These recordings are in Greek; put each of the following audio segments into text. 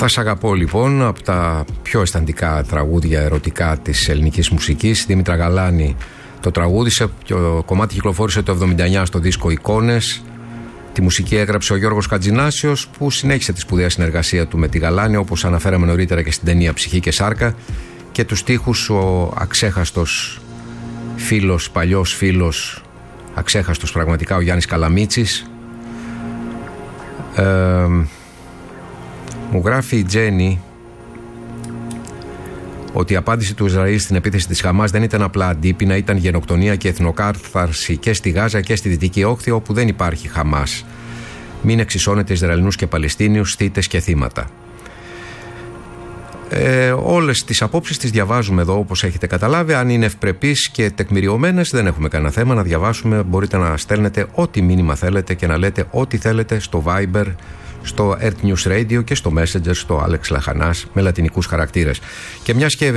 Θα σ' αγαπώ λοιπόν, από τα πιο αισθαντικά τραγούδια ερωτικά της ελληνικής μουσικής. Δήμητρα Γαλάνη το τραγούδισε, το κομμάτι κυκλοφόρησε το 1979 στο δίσκο Εικόνες. Τη μουσική έγραψε ο Γιώργος Χατζηνάσιος, που συνέχισε τη σπουδαία συνεργασία του με τη Γαλάνη, όπως αναφέραμε νωρίτερα και στην ταινία Ψυχή και Σάρκα. Και τους στίχους ο αξέχαστος φίλος, παλιός φίλος, αξέχαστος πραγματικά, ο Γιάννης Καλαμίτσης. Μου γράφει η Τζέννη ότι η απάντηση του Ισραήλ στην επίθεση της Χαμάς δεν ήταν απλά αντίπεινα, ήταν γενοκτονία και εθνοκάρθαρση και στη Γάζα και στη Δυτική Όχθη, όπου δεν υπάρχει Χαμάς. Μην εξισώνετε Ισραηλινούς και Παλαιστίνιους, θύτες και θύματα. Όλες τις απόψεις τις διαβάζουμε εδώ, όπως έχετε καταλάβει. Αν είναι ευπρεπείς και τεκμηριωμένες, δεν έχουμε κανένα θέμα να διαβάσουμε. Μπορείτε να στέλνετε ό,τι μήνυμα θέλετε και να λέτε ό,τι θέλετε στο Viber, στο Earth News Radio και στο Messenger, στο Alex Λαχανάς, με λατινικούς χαρακτήρες. Και μιας και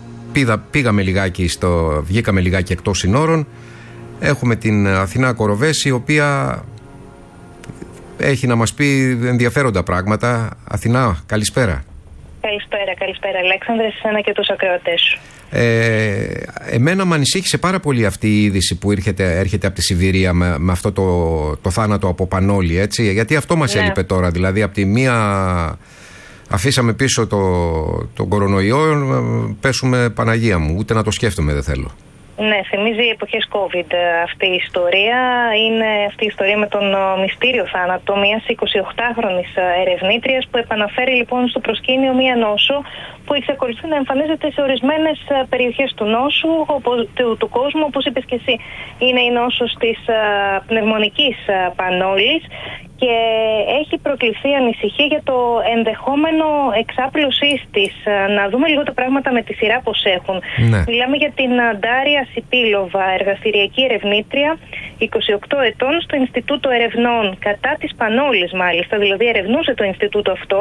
βγήκαμε λιγάκι εκτός συνόρων, έχουμε την Αθηνά Κοροβέση, η οποία έχει να μας πει ενδιαφέροντα πράγματα. Αθηνά, καλησπέρα. Καλησπέρα Αλέξανδρε, σε εσένα και τους ακροατές σου. Εμένα με ανησύχησε πάρα πολύ αυτή η είδηση που έρχεται από τη Σιβηρία με αυτό το θάνατο από πανόλη, έτσι, γιατί αυτό μας έλειπε τώρα. Δηλαδή από τη μία αφήσαμε πίσω τον κορονοϊό, πέσουμε Παναγία μου, ούτε να το σκέφτομαι δεν θέλω. Ναι, θυμίζει εποχές COVID αυτή η ιστορία. Είναι αυτή η ιστορία με τον μυστήριο θάνατο μιας 28χρονης ερευνήτριας, που επαναφέρει λοιπόν στο προσκήνιο μια νόσο που εξακολουθεί να εμφανίζεται σε ορισμένες περιοχές του κόσμου, όπως είπες και εσύ. Είναι η νόσος της πνευμονικής πανόλης και έχει προκληθεί ανησυχία για το ενδεχόμενο εξάπλωσής της. Να δούμε λίγο τα πράγματα με τη σειρά πως έχουν. Ναι. Μιλάμε για την Ντάρια Σιπίλοβα, εργαστηριακή ερευνήτρια, 28 ετών, στο Ινστιτούτο Ερευνών κατά της πανόλης μάλιστα, δηλαδή ερευνούσε το Ινστιτούτο αυτό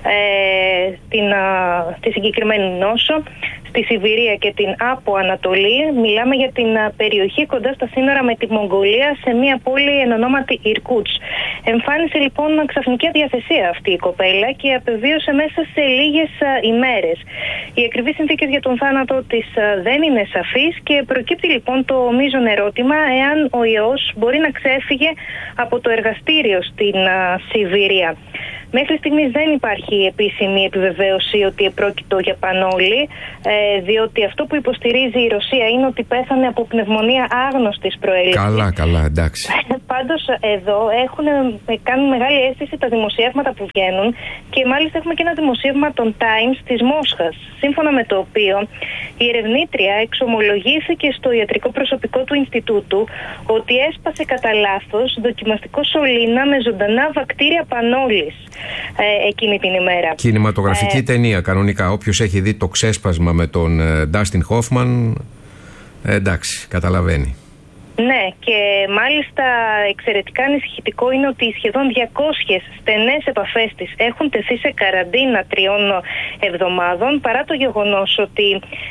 τη συγκεκριμένη νόσο στη Σιβηρία και την Άπο Ανατολή. Μιλάμε για την περιοχή κοντά στα σύνορα με τη Μογγολία, σε μια πόλη εν ονόματι Ιρκούτς. Εμφάνισε λοιπόν ξαφνική αδιαθεσία αυτή η κοπέλα και απεβίωσε μέσα σε λίγες ημέρες. Οι ακριβείς συνθήκες για τον θάνατο της δεν είναι σαφείς και προκύπτει λοιπόν το μείζον ερώτημα εάν ο ιός μπορεί να ξέφυγε από το εργαστήριο στην Σιβηρία. Μέχρι στιγμής δεν υπάρχει επίσημη επιβεβαίωση ότι επρόκειτο για πανόλη, διότι αυτό που υποστηρίζει η Ρωσία είναι ότι πέθανε από πνευμονία άγνωστης προέλευσης. Καλά, εντάξει. Πάντως εδώ κάνουν μεγάλη αίσθηση τα δημοσιεύματα που βγαίνουν και μάλιστα έχουμε και ένα δημοσίευμα των Times της Μόσχας, σύμφωνα με το οποίο η ερευνήτρια εξομολογήθηκε στο ιατρικό προσωπικό του Ινστιτούτου ότι έσπασε κατά λάθος δοκιμαστικό σωλήνα με ζωντανά βακτήρια πανόλης εκείνη την ημέρα. Κινηματογραφική ταινία κανονικά. Όποιος έχει δει το ξέσπασμα με τον Ντάστιν Χόφμαν, εντάξει, καταλαβαίνει. Ναι, και μάλιστα εξαιρετικά ανησυχητικό είναι ότι σχεδόν 200 στενές επαφές της έχουν τεθεί σε καραντίνα 3 εβδομάδων, παρά το γεγονός ότι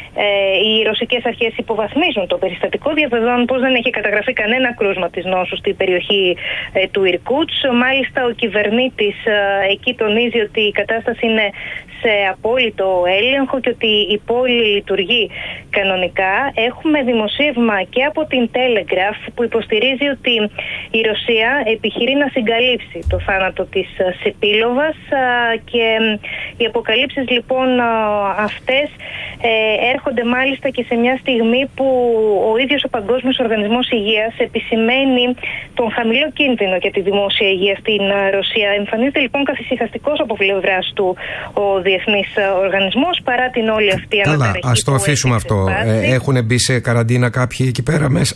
οι ρωσικές αρχές υποβαθμίζουν το περιστατικό, διαβεβαιώνουν πως δεν έχει καταγραφεί κανένα κρούσμα της νόσου στην περιοχή του Ιρκούτς. Μάλιστα ο κυβερνήτης εκεί τονίζει ότι η κατάσταση είναι σε απόλυτο έλεγχο και ότι η πόλη λειτουργεί κανονικά. Έχουμε δημοσίευμα και από την Telegraph που υποστηρίζει ότι η Ρωσία επιχειρεί να συγκαλύψει το θάνατο της Σιπίλοβας και οι αποκαλύψεις λοιπόν αυτές έρχονται μάλιστα και σε μια στιγμή που ο ίδιος ο Παγκόσμιος Οργανισμός Υγείας επισημαίνει τον χαμηλό κίνδυνο για τη δημόσια υγεία στην Ρωσία. Εμφανίζεται λοιπόν καθησυχαστικός από πλευράς του ο Διεθνής Οργανισμός, παρά την όλη αυτή αναταραχή. Καλά, ας το αφήσουμε αυτό. Έχουν μπει σε καραντίνα κάποιοι εκεί πέρα μέσα?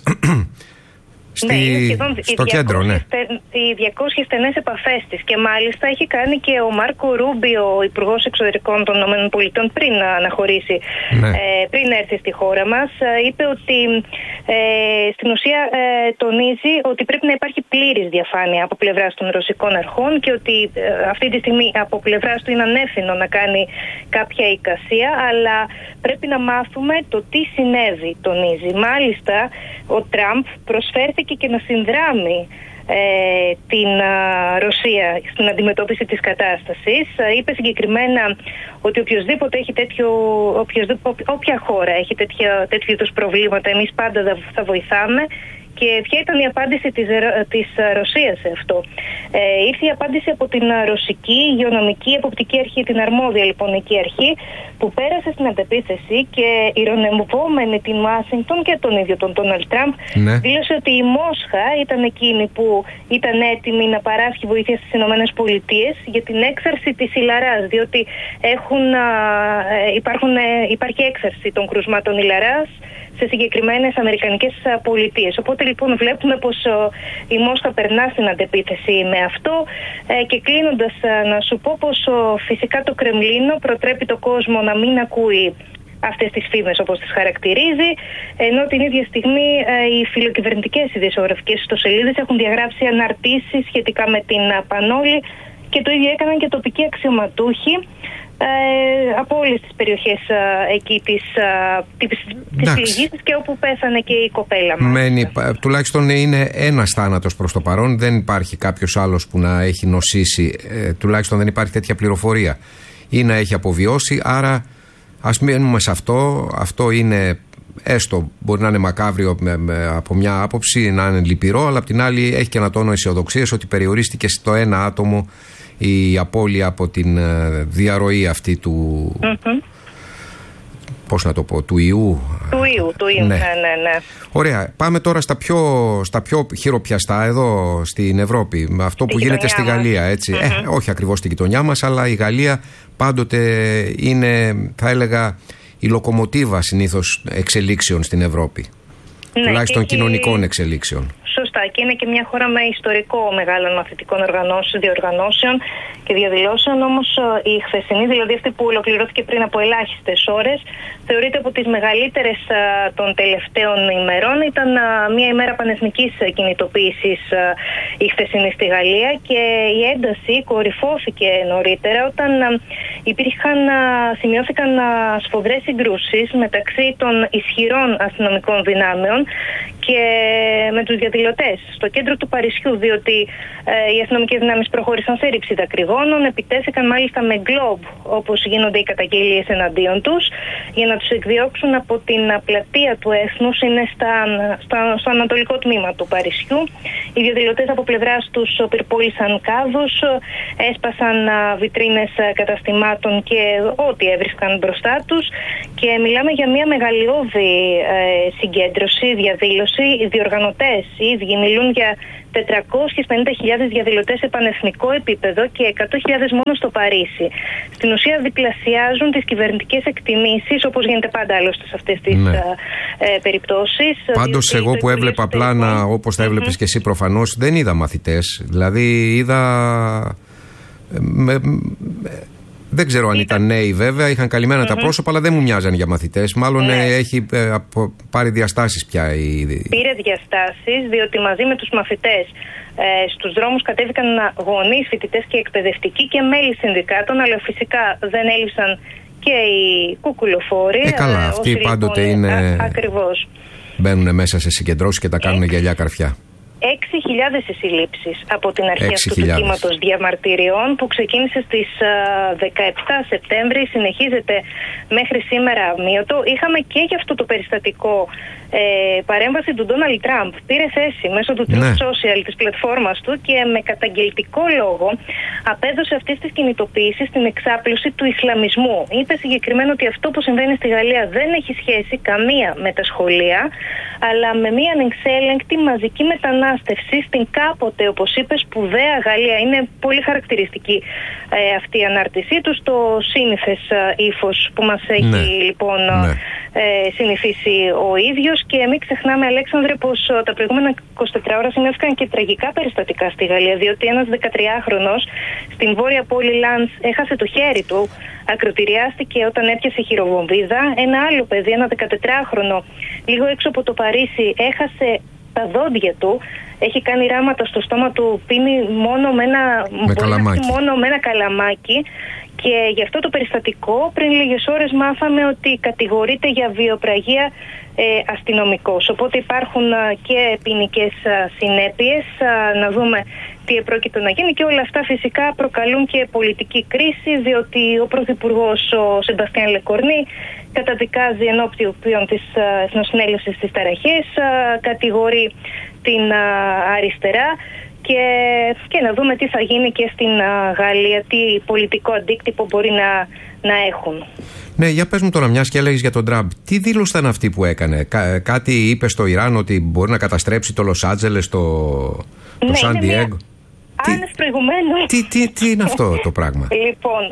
Στο κέντρο, ναι. Οι 200 στενές επαφές της. Και μάλιστα έχει κάνει και ο Μάρκο Ρούμπιο, Υπουργός Εξωτερικών των ΗΠΑ, πριν αναχωρήσει, πριν έρθει στη χώρα μας. Είπε ότι στην ουσία τονίζει ότι πρέπει να υπάρχει πλήρης διαφάνεια από πλευράς των ρωσικών αρχών και ότι αυτή τη στιγμή από πλευράς του είναι ανεύθυνο να κάνει κάποια εικασία, αλλά πρέπει να μάθουμε το τι συνέβη, τονίζει. Μάλιστα, ο Τραμπ προσφέρθηκε και να συνδράμει την Ρωσία στην αντιμετώπιση της κατάστασης. Είπε συγκεκριμένα ότι όποια χώρα έχει τέτοιου είδους προβλήματα, εμείς πάντα θα βοηθάμε. Και ποια ήταν η απάντηση της Ρωσίας σε αυτό? Ήρθε η απάντηση από την Ρωσική Υγειονομική Εποπτική Αρχή, την αρμόδια λοιπόν εκεί αρχή, που πέρασε στην αντεπίθεση και ειρωνευόμενη την Ουάσιγκτον και τον ίδιο τον Ντόναλντ Τραμπ, δήλωσε ότι η Μόσχα ήταν εκείνη που ήταν έτοιμη να παράσχει βοήθεια στις ΗΠΑ για την έξαρση της ηλαράς, διότι υπάρχει έξαρση των κρουσμάτων ηλαράς σε συγκεκριμένες αμερικανικές πολιτείες. Οπότε λοιπόν βλέπουμε πως η Μόσχα περνά στην αντεπίθεση με αυτό. Και κλείνοντας, να σου πω πως φυσικά το Κρεμλίνο προτρέπει το κόσμο να μην ακούει αυτές τις φήμες όπως τις χαρακτηρίζει, ενώ την ίδια στιγμή οι φιλοκυβερνητικές ειδησιογραφικές ιστοσελίδες έχουν διαγράψει αναρτήσεις σχετικά με την Πανόλη και το ίδιο έκαναν και τοπικοί αξιωματούχοι από όλες τις περιοχές εκεί της πληγής και όπου πέθανε και η κοπέλα μας. Τουλάχιστον είναι ένας θάνατος προς το παρόν, δεν υπάρχει κάποιος άλλος που να έχει νοσήσει, τουλάχιστον δεν υπάρχει τέτοια πληροφορία ή να έχει αποβιώσει, άρα ας μείνουμε σε αυτό. Αυτό είναι, έστω μπορεί να είναι μακάβριο από μια άποψη, να είναι λυπηρό, αλλά απ' την άλλη έχει και ένα τόνο αισιοδοξίας ότι περιορίστηκε στο ένα άτομο η απώλεια από την διαρροή αυτή του πώς να το πω, του ιού. Του ιού, ναι. Ωραία, πάμε τώρα στα πιο χειροπιαστά εδώ στην Ευρώπη, με αυτό που γίνεται στη Γαλλία, έτσι. Όχι ακριβώς στη γειτονιά μας, αλλά η Γαλλία πάντοτε είναι, θα έλεγα, η λοκομοτίβα συνήθως εξελίξεων στην Ευρώπη. Τουλάχιστον κοινωνικών εξελίξεων. Σωστά, και είναι και μια χώρα με ιστορικό μεγάλων μαθητικών διοργανώσεων και διαδηλώσεων. Όμως η χθεσινή, δηλαδή αυτή που ολοκληρώθηκε πριν από ελάχιστες ώρες, θεωρείται από τις μεγαλύτερες των τελευταίων ημερών. Ήταν μια ημέρα πανεθνικής κινητοποίησης η χθεσινή στη Γαλλία και η ένταση κορυφώθηκε νωρίτερα όταν σημειώθηκαν σφοδρές συγκρούσεις μεταξύ των ισχυρών αστυνομικών δυνάμεων και με τους διαδηλωτές στο κέντρο του Παρισιού, διότι οι αστυνομικές δυνάμεις προχώρησαν σε ρήψη δακρυγόνων, επιτέθηκαν μάλιστα με γκλόμπ, όπως γίνονται οι καταγγελίες εναντίον τους, για να τους εκδιώξουν από την πλατεία του Έθνους, είναι στο ανατολικό τμήμα του Παρισιού. Οι διαδηλωτές από πλευράς τους πυρπόλησαν κάδους, έσπασαν βιτρίνες καταστημάτων και ό,τι έβρισκαν μπροστά τους, και μιλάμε για μια μεγαλειώδη συγκέντρωση, διαδήλωση. Οι διοργανωτές οι ίδιοι μιλούν για 450.000 διαδηλωτές σε πανεθνικό επίπεδο και 100.000 μόνο στο Παρίσι. Στην ουσία διπλασιάζουν τις κυβερνητικές εκτιμήσεις, όπως γίνεται πάντα άλλωστε σε αυτές τις περιπτώσεις. Πάντως εγώ που έβλεπα πλάνα, όπως τα έβλεπες και εσύ προφανώς, δεν είδα μαθητές. Δηλαδή είδα... Δεν ξέρω αν ήταν νέοι βέβαια, είχαν καλυμμένα τα πρόσωπα, αλλά δεν μου μοιάζαν για μαθητές. Μάλλον έχει πάρει διαστάσεις πια. Πήρε διαστάσεις, διότι μαζί με τους μαθητές στους δρόμους κατέβηκαν γονείς, φοιτητές και εκπαιδευτικοί και μέλη συνδικάτων, αλλά φυσικά δεν έλειψαν και οι κουκουλοφόροι. Καλά, αυτοί πάντοτε είναι... Ακριβώς. Μπαίνουν μέσα σε συγκεντρώσεις και τα κάνουν γυαλιά καρφιά. 6.000 οι συλλήψεις από την αρχή αυτού του κύματος διαμαρτυριών που ξεκίνησε στις 17 Σεπτέμβρη, συνεχίζεται μέχρι σήμερα αμύωτο. Είχαμε και για αυτό το περιστατικό παρέμβαση του Ντόναλντ Τραμπ. Πήρε θέση μέσω του Truth Social, της πλατφόρμας του, και με καταγγελτικό λόγο απέδωσε αυτές τις κινητοποίησεις στην εξάπλωση του Ισλαμισμού. Είπε συγκεκριμένα ότι αυτό που συμβαίνει στη Γαλλία δεν έχει σχέση καμία με τα σχολεία, αλλά με μια ανεξέλεγκτη μαζική μετανάστευση στην κάποτε, όπως είπε, σπουδαία Γαλλία. Είναι πολύ χαρακτηριστική αυτή η ανάρτησή του, στο σύνηθες ύφος που μας έχει λοιπόν συνηθίσει ο ίδιος. Και μην ξεχνάμε, Αλέξανδρε, πως τα προηγούμενα 24 ώρα σημειώθηκαν και τραγικά περιστατικά στη Γαλλία, διότι ένας 13χρονος στην βόρεια πόλη Λαντς έχασε το χέρι του, ακροτηριάστηκε όταν έπιασε χειροβομβίδα. Ένα άλλο παιδί, ένα 14χρονο, λίγο έξω από το Παρίσι, έχασε τα δόντια του έχει κάνει ράματα στο στόμα του, πίνει μόνο με ένα καλαμάκι. Και γι' αυτό το περιστατικό πριν λίγες ώρες μάθαμε ότι κατηγορείται για βιοπραγία αστυνομικός. Οπότε υπάρχουν και ποινικές συνέπειες. Να δούμε τι επρόκειτο να γίνει, και όλα αυτά φυσικά προκαλούν και πολιτική κρίση, διότι ο Πρωθυπουργός, ο Σεμπαστιάν Λεκορνή, καταδικάζει ενώπιον της Εθνοσυνέλευσης στις ταραχές, κατηγορεί την αριστερά. Και να δούμε τι θα γίνει και στην Γαλλία, τι πολιτικό αντίκτυπο μπορεί να έχουν. Ναι, για πες μου τώρα, μιας και έλεγες για τον Τραμπ, τι δήλωση ήταν αυτή που έκανε? Κάτι είπε στο Ιράν ότι μπορεί να καταστρέψει το Λος Άντζελες, το Σαν Διέγκο? Άνευ προηγουμένου. Τι είναι αυτό το πράγμα? Λοιπόν,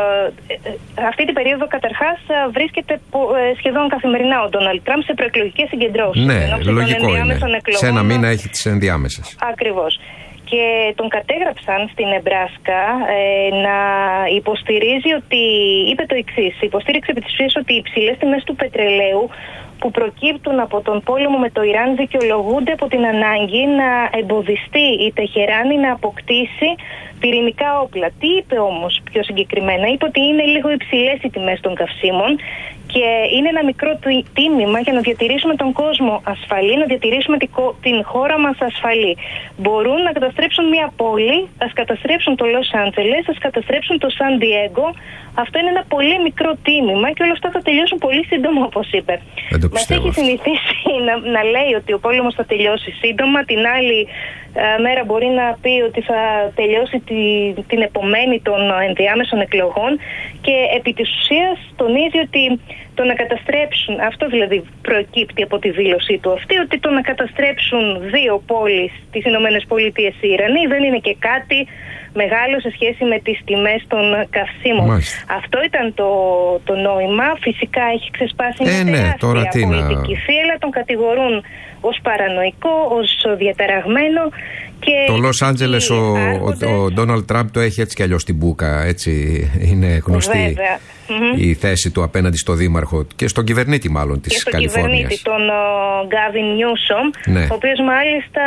αυτή την περίοδο καταρχάς βρίσκεται σχεδόν καθημερινά ο Ντόναλντ Τραμπ σε προεκλογικές συγκεντρώσεις. Ναι, λογικό είναι. Σε ένα μήνα έχει τις ενδιάμεσες. Ακριβώς. Και τον κατέγραψαν στην Νεμπράσκα να υποστηρίζει ότι, είπε το εξής, υποστήριξε επί της ουσίας ότι οι υψηλές τιμές του πετρελαίου που προκύπτουν από τον πόλεμο με το Ιράν δικαιολογούνται από την ανάγκη να εμποδιστεί η Τεχεράνη να αποκτήσει πυρηνικά όπλα. Τι είπε όμως πιο συγκεκριμένα? Είπε ότι είναι λίγο υψηλές οι τιμές των καυσίμων και είναι ένα μικρό τίμημα για να διατηρήσουμε τον κόσμο ασφαλή, να διατηρήσουμε την χώρα μας ασφαλή. Μπορούν να καταστρέψουν μια πόλη, ας καταστρέψουν το Λος Άντζελες, ας καταστρέψουν το Σαν Διέγκο. Αυτό είναι ένα πολύ μικρό τίμημα και όλα αυτά θα τελειώσουν πολύ σύντομα, όπως είπε. Μας έχει συνηθίσει να λέει ότι ο πόλεμος θα τελειώσει σύντομα, την άλλη μέρα μπορεί να πει ότι θα τελειώσει την επομένη των ενδιάμεσων εκλογών, και επί της ουσίας τονίζει ότι το να καταστρέψουν, αυτό δηλαδή προκύπτει από τη δήλωσή του αυτή, ότι το να καταστρέψουν δύο πόλεις, τις Ηνωμένες Πολιτείες ή Ιρανοί, δεν είναι και κάτι μεγάλο σε σχέση με τις τιμές των καυσίμων. Μάλιστα. Αυτό ήταν το νόημα. Φυσικά έχει ξεσπάσει μια τεράστια πολιτική θύελα. Τον κατηγορούν ως παρανοϊκό, ως διαταραγμένο. Και το Λος Άντζελες ο Ντόναλντ Τραμπ το έχει έτσι κι αλλιώς στην μπούκα. Έτσι είναι γνωστή η θέση του απέναντι στο δήμαρχο και στον κυβερνήτη μάλλον της Καλιφόρνιας. Και στον κυβερνήτη, τον Γκάβιν Νιούσομ, ναι. Ο οποίος μάλιστα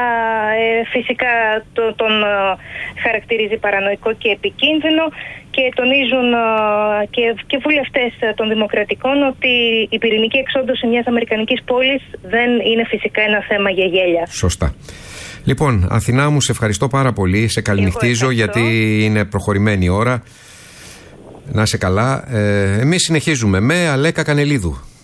φυσικά τον χαρακτηρίζει παρανοϊκό και επικίνδυνο, και τονίζουν και βουλευτές των Δημοκρατικών ότι η πυρηνική εξόντωση μιας αμερικανικής πόλης δεν είναι φυσικά ένα θέμα για γέλια. Σωστά. Λοιπόν, Αθηνά μου, σε ευχαριστώ πάρα πολύ. Σε καληνυχτίζω γιατί είναι προχωρημένη η ώρα. Να είσαι καλά. Εμείς συνεχίζουμε με Αλέκα Κανελίδου.